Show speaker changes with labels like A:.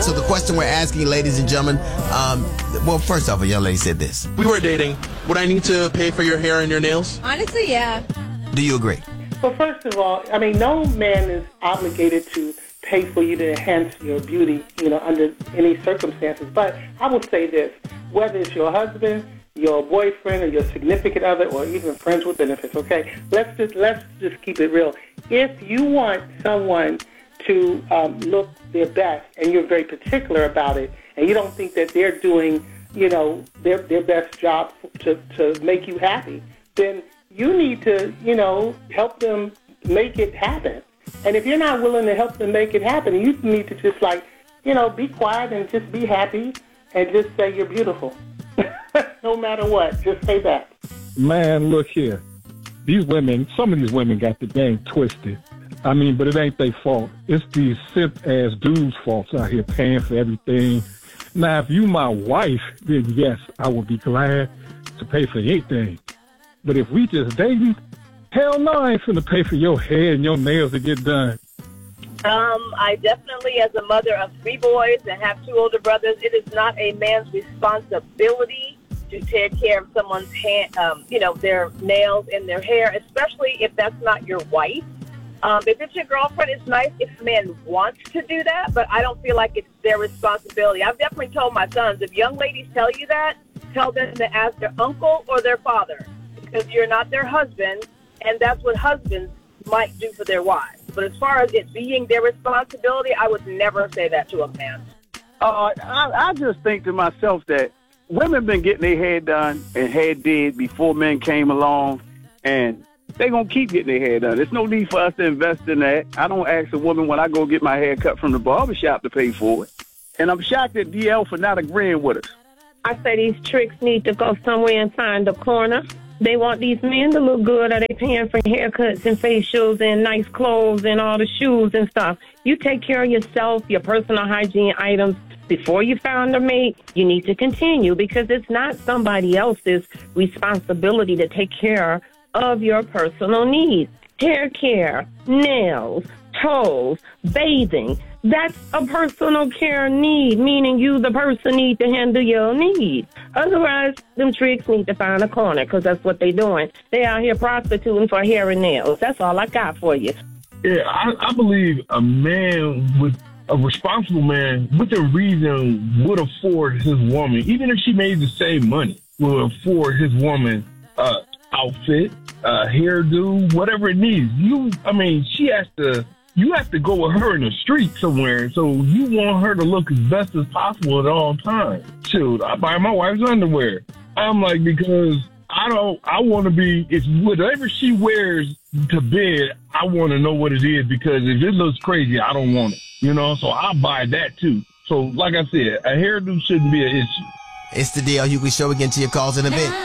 A: So the question we're asking, ladies and gentlemen, well, first off, a young lady said this.
B: We were dating. Would I need to pay for your hair and your nails?
C: Honestly, yeah.
A: Do you agree?
D: Well, first of all, I mean, no man is obligated to pay for you to enhance your beauty, under any circumstances. But I will say this, whether it's your husband, your boyfriend, or your significant other, or even friends with benefits, okay? Let's just keep it real. If you want someone to look their best, and you're very particular about it, and you don't think that they're doing, their best job to make you happy, then you need to, help them make it happen. And if you're not willing to help them make it happen, you need to just be quiet and just be happy and just say you're beautiful. No matter what, just say that.
E: Man, look here. Some of these women got the game twisted. I mean, but it ain't their fault. It's these simp-ass dudes' faults out here paying for everything. Now, if you my wife, then yes, I would be glad to pay for anything. But if we just dating, hell no, I ain't finna pay for your hair and your nails to get done.
F: I definitely, as a mother of 3 boys and have 2 older brothers, it is not a man's responsibility to take care of someone's their nails and their hair, especially if that's not your wife. If it's your girlfriend, it's nice if a man wants to do that, but I don't feel like it's their responsibility. I've definitely told my sons, if young ladies tell you that, tell them to ask their uncle or their father, because you're not their husband, and that's what husbands might do for their wives. But as far as it being their responsibility, I would never say that to a man.
G: I just think to myself that women been getting their hair done and hair did before men came along, and they're going to keep getting their hair done. There's no need for us to invest in that. I don't ask a woman when I go get my hair cut from the barbershop to pay for it. And I'm shocked at DL for not agreeing with us.
H: I say these tricks need to go somewhere and find a corner. They want these men to look good. Are they paying for haircuts and facials and nice clothes and all the shoes and stuff? You take care of yourself, your personal hygiene items. Before you found a mate, you need to continue, because it's not somebody else's responsibility to take care of your personal needs. Hair care, nails, toes, bathing. That's a personal care need, meaning you, the person, need to handle your needs. Otherwise, them tricks need to find a corner, because that's what they doing. They out here prostituting for hair and nails. That's all I got for you.
I: Yeah, I believe a responsible man within reason would afford his woman, even if she made the same money, will afford his woman outfit, hairdo, whatever it needs. You have to go with her in the street somewhere, so you want her to look as best as possible at all times. Shoot, I buy my wife's underwear. I'm like, because I want to be, it's whatever she wears to bed, I want to know what it is, because if it looks crazy, I don't want it, so I buy that too. So like I said, a hairdo shouldn't be an issue.
A: It's the DL Hughley Show. We get to your calls in a bit.